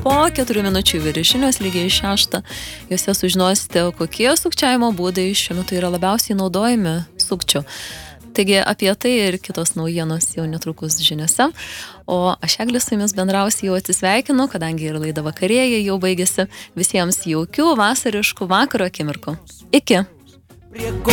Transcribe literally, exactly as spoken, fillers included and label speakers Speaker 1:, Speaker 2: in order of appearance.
Speaker 1: po keturių minučių viršinios lygiai šeštą. Juose sužinosite, kokie sukčiavimo būdai šiuo metu yra labiausiai naudojami sukčių. Taigi apie tai ir kitos naujienos jau netrukus žiniose. O aš Eglė su jumis bendrausiu jau atsisveikinu, kadangi ir laida vakarėja jau baigėsi. Visiems jaukių vasariškų vakaro akimirkų. Iki!